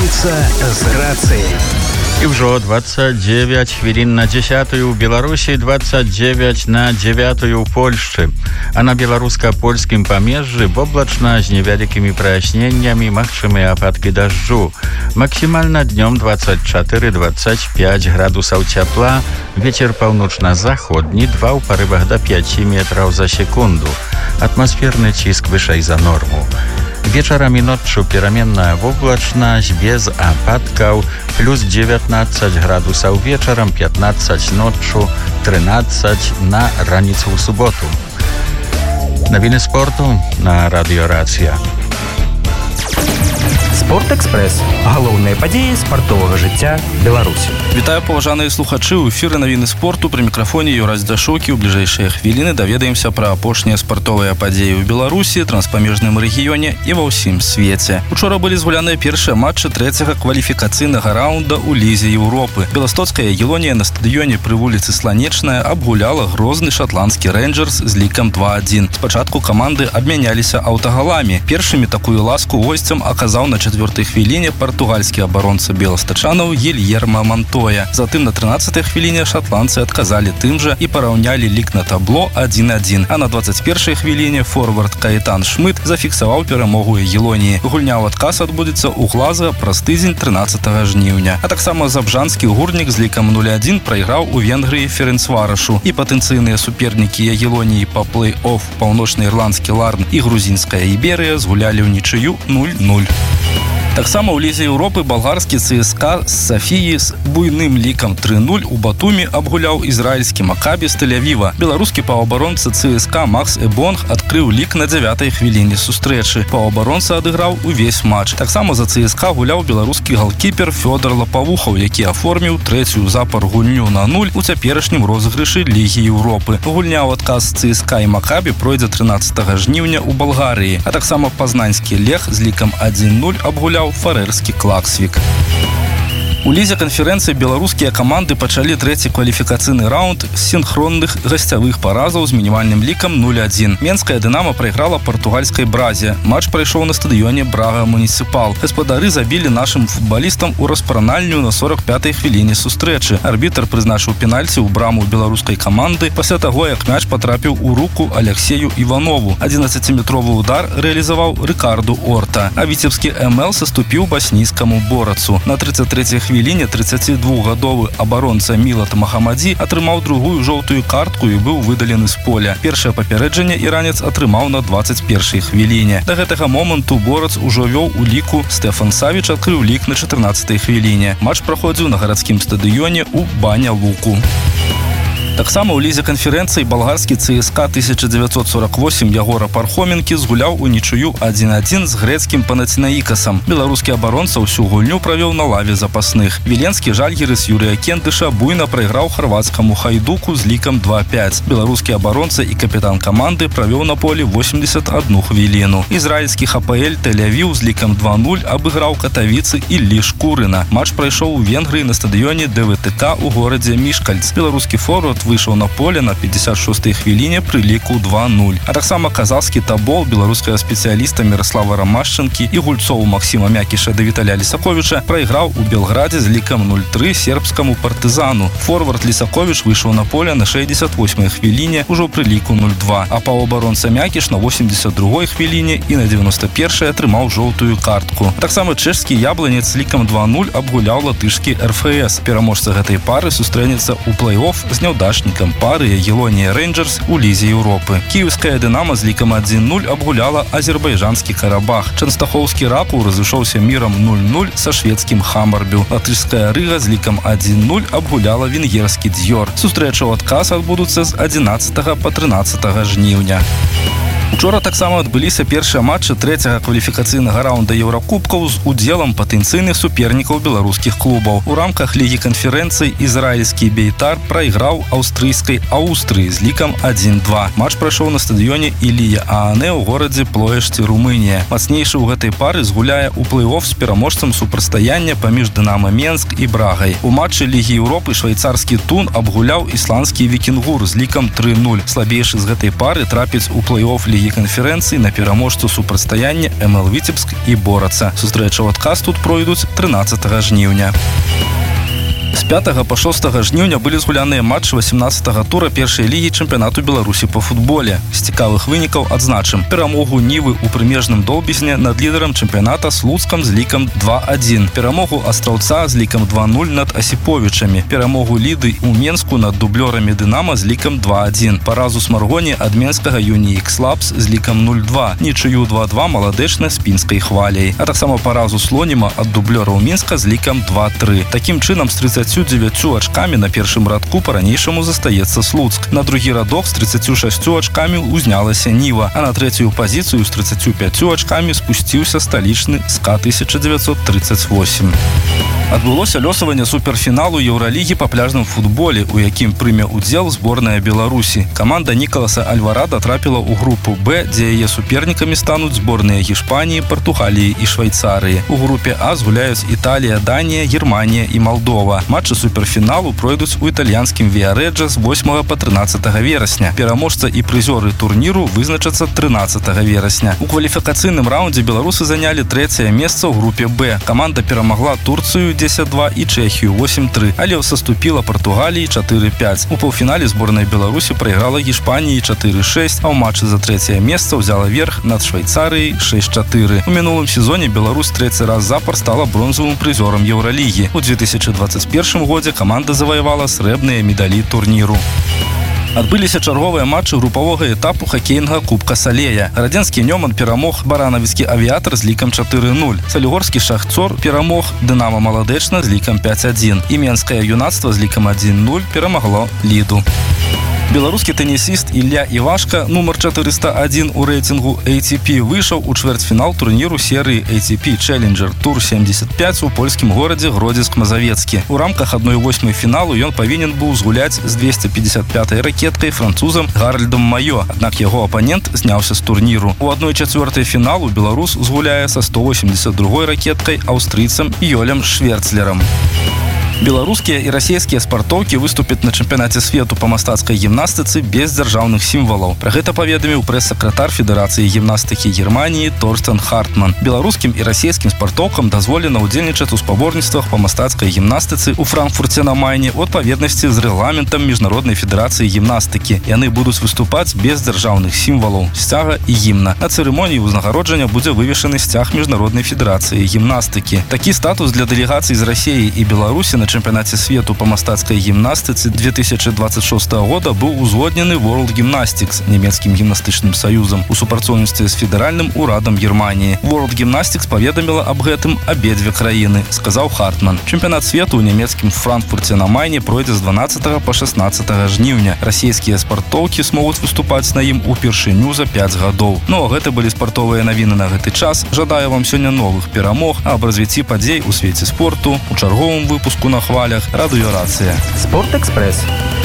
Спаціўніца з грацыяй. І ўжо 29 хвілін на 10-ю ў Беларусі, 29 на 9-ю ў Польшчы. А на беларуска-польскім памежжы воблачна з невялікімі праясненнямі, магчымыя ападкі дажджу. Максімальна днём 24-25 градусаў цяпла, вецер паўночна-заходні, 2 ў парывах да 5 метраў за секунду. Атмасферны ціск вышэй за норму. Вечарам і ноччу пераменная воблачнасць без ападкаў, плюс 19 градусаў вечарам, 15 ноччу, 13 на раніцу ў суботу. Навіны спорту на радыёрацыя. Спортэкспрэс. Галоўныя падзеі спартовага жыцця Беларусі. Вітаю, паважаныя слухачы. У эфіры навіны спорту. Пры мікрафоне Юрась Дашоўкі. У бліжэйшыя хвіліны даведаемся пра апошнія спартовыя падзеі ў Беларусі, транспамежным рэгіёне і ва ўсім свеце. Учора былі згуляныя першыя матчы трэцяга кваліфікацыйнага раунда ў Лізе Еўропы. Беластоцкая Елонія на стадыёне пры вуліцы Сланечная абгуляла грозны шатландскі Рейнджерс з лікам 2-1. Спачатку каманды абмяняліся аўтагаламі. Першымі такую ласку госцям аказаў на 4-й хвіліне партугальскі абаронца беластачанаў Гильермо Монтоя. Затым на 13-й хвіліне шатландцы адказалі тым жа і параўнялі лік на табло 1-1. А на 21-й хвіліне форвард Каэтан Шмыт зафіксаваў перамогу Елоніі. Гульня ў адказ адбудзецца ў Глазго праз тыдзень 13 жніўня. А таксама забжанскі гурнік з лікам 0-1 прайграў у Венгрыі Ференцварашу. І патэнцыйныя супернікі Елоніі па плэй-офф паўночна-ірландскі Ларн і грузінская Іберыя згулялі ў нічыю 0-0. Таксама ў Лізе Еўропы балгарскі ЦСКА з Сафіі з буйным лікам 3-0 у Батумі абгуляў ізраільскі Макабі з Тель-Авіва. Беларускі паўабаронца ЦСКА Макс Эбонг адкрыў лік на 9-й хвіліне сустрэчы. Паўабаронца адыграў увесь матч. Таксама за ЦСКА гуляў беларускі галкіпер Фёдор Лапавухаў, які аформіў трэцюю запар гульню на 0 у цяперашнім розыгрышы Лігі Еўропы. Гульня ў адказ ЦСКА і Макабі пройдзе 13 жніўня ў Балгарыі. А таксама пазнанскі Лех з лікам 1-0 абгуляў фарэрскі Клаксвік. У лізе канферэнцыі беларускія каманды пачалі трэці кваліфікацыйны раунд з сінхронных гасцявых паразаў з мінімальным лікам 0-1. Менская Дынамо прайграла партугальскай Бразе. Матч прайшоў на стадыёне Брага Муніцыпал. Гаспадары забілі нашым футбалістам у распранальню на 45-й хвіліне сустрэчы. Арбітр прызначыў пенальці ў браму беларускай каманды пасля таго, як мяч патрапіў у руку Алексею Іванову. 11-метровы удар рэалізаваў Рыкарду Орта. А віцебскі МЛ саступіў баснійскаму Борацу. На 33-й хвіліне 32-гадовы абаронца Мілат Махамадзі атрымаў другую жоўтую картку і быў выдалены з поля. Першае папярэджанне іранец атрымаў на 21-й хвіліне. Да гэтага моманту Борац ужо вёў у ліку. Стэфан Савіч адкрыў лік на 14-й хвіліне. Матч праходзіў на гарадскім стадыёне ў Баня-Луку. Таксама ў лізе канферэнцыі балгарскі ЦСКА 1948 Ягора Пархоменкі згуляў у нічыю 1-1 з грэцкім Панацinaikasам. Беларускі абаронца ўсю гульню правёў на лаве запасных. Віленскі Жальгірыс Юрыя Кентыша буйна прайграў харвацкаму Хайдуку з лікам 2-5. Беларускі абаронца і капітан каманды правёў на полі 81 хвіліну. Ізраільскі ХПЛ Тель-Авіў з лікам 2-0 абыграў Катавіцы Іллі Шкурына. Матч прайшоў у Венгрыі на стадыёне ДВТК у горадзе Мішкальц. Беларускі форвард выйшаў на поле на 56-й хвіліне пры ліку 2-0. А таксама казахскі Табол беларускага спецыяліста Міраслава Рамашчанкі і гульцоў Максіма Мякіша да Віталя Лісаковіча прайграў у Белградзе з лікам 0-3 сербскаму Партызану. Форвард Лісаковіч выйшаў на поле на 68-й хвіліне ўжо пры ліку 0-2. А паўабаронца Мякіш на 82-й хвіліне і на 91-й атрымаў жоўтую картку. А таксама чэшскі ябланец з лікам 2-0 абгуляў латышскі РФС. Пераможца гэтай пары сустрэнецца ў плэй-офф з няўдачнікам пары Елонія Рейнджерс у Лізе Еўропы. Кіеўская Дынамо з лікам 1-0 абгуляла азербайджанскі Карабах. Чанстахоўскі Ракул разышоўся мірам 0-0 са шведскім Хаммарбю. Латышская Рыга з лікам 1-0 абгуляла венгерскі Дзьор. Сустрэчы ў адказ адбудуцца з 11 па 13 жніўня. Учора таксама адбыліся першыя матчы трэцяга кваліфікацыйнага раунда Еўракубкаў з удзелам патэнцыйных супернікаў беларускіх клубаў. У рамках лігі канферэнцый ізраільскі Бейтар прайграў аўстрыйскай Аўстрыі з лікам 1-2. Матч прайшоў на стадыёне Ілія Аане ў горадзе Плоешці, Румынія. Мацнейшы ў гэтай пары згуляе ў плэй-офф з пераможцам супрацьстаяння паміж Дынамо Менск і Брагай. У матчы Лігі Еўропы швейцарскі Тун абгуляў ісландскі Вікінгур з лікам 3-0. Слабейшы з гэтай пары трапіць у плэй-офф лігі канферэнцыі на пераможцу супрацьстаяння МЛ Віцебск і Бораца. Сустрэчы ў адказ тут пройдуць 13 жніўня. С 5 по 6 жніўня былі згуляныя матчы 18-го тура першай лігі чэмпіянату Беларусі по футболе. З цікавых вынікаў адзначым перамогу Нівы ў прымежным долбізне над лідарам чэмпіяната Слуцкам з лікам 2-1, перамогу Астраўца з лікам 2-0 над Асіповічамі, перамогу Ліды ў Менску над дублёрамі Дынама з лікам 2-1, паразу Смаргоні ад менскага Юніікс Лапс з лікам 0-2, нічыю 2-2 Маладэчна з пінскай Хваляй, а таксама паразу Слоніма ад дублёраў Мінска з лікам 2-3. Такім чынам, з 39 очками на першым радку по-ранейшаму застаецца Слуцк. На другі радок з 36 очками узнялася Ніва, а на трэцюю пазіцыю з 35 очками спусціўся сталічны СКА 1938. Адбылося лёсаванне суперфіналу Еўралігі па пляжным футболе, у якім прыме ўдзел зборная Беларусі. Каманда Нікаласа Альварада трапіла ў групу Б, дзе яе супернікамі стануць зборныя Гішпаніі, Партугаліі і Швейцарыі. У групе А згуляюць Італія, Данія, Германія і Малдова. Матчы суперфіналу пройдуць у італьянскім Віарэджа з 8 по 13 верасня. Пераможца і прызёры турніру вызначацца 13 верасня. У кваліфікацыйным раўндзе беларусы занялі 3-е месца ў групе Б. Каманда перамагла Турцыю 10-2 і Чэхію 8-3, але саступіла Партугаліі 4-5. У паўфінале зборная Беларусі прайграла Гішпаніі 4-6, а ў матчы за 3-е месца ўзяла верх над Швейцарыяй 6-4. У мінулым сезоне Беларусь 3-й раз запар стала бронзавым прызёрам Еўралігі. У 2021 годзе каманда заваявала срэбныя медалі турніру. Адбыліся чарговыя матчы групавога этапу хакейнага кубка Салея. Радзенскі Нёман перамог Баранавіцкі авіятар з лікам 4-0. Салігорскі Шахцёр перамог Дынама Маладэчна з лікам 5-1. І Менскае юнацтва з лікам 1-0 перамагло Ліду. Беларускі тэнісіст Ілля Івашка, нумар 401 у рэйтынгу ATP, выйшаў у чвэрцьфінал турніру серыі ATP Challenger Tour 75 у польскім горадзе Гродзенск-Мазавецкі. У рамках 1/8 фіналу ён павінен быў згуляць з 255-й ракеткай французам Гаральдам Маё, аднак яго апанент зняўся з турніру. У 1/4 фіналу беларус згуляе са 182-й ракеткай аўстрыйцам Йолем Шверцлерам. Беларускія і расійскія спартоўкі выступяць на чэмпіянаце свету па мастацкай гімнастыцы без дзяржаўных сімвалаў. Пра гэта паведаміў прэс-сакратар Федэрацыі гімнастыкі Германіі Торстен Хартман. Беларускім і расійскім спартоўкам дазволена ўдзельнічаць у спаборніцтвах па мастацкай гімнастыцы ў Франкфурце на Майне у адпаведнасці з рэгламентам Міжнароднай федэрацыі гімнастыкі. Яны будуць выступаць без дзяржаўных сімвалаў, сцяга і гімна. На цырымоніі ўзнагароджання будзе вывешаны сцяг Міжнароднай федэрацыі гімнастыкі. Такі статус для дэлегацый з Расіі і Беларусі на чэмпіянаце свету па мастацкай гімнастыцы 2026 года быў узгоднены World Gymnastics, нямецкім гімнастычным саюзам, у супрацоўніцтве з федэральным урадам Германіі. World Gymnastics паведаміла аб гэтым абедзве краіны, сказаў Хартман. Чэмпіянат свету ў нямецкім Франкфурце на Майне пройдзе з 12 по 16 жніўня. Расійскія спартоўкі смогуць выступаць на ім упершыню за 5 гадоў. Ну а гэта былі спартовыя навіны на гэты час. Жадаю вам сёння новых перамог, аб развіцці падзей у свеце спорту у чарговым выпуску на хвалях радыёрацыя. Спорт-экспресс.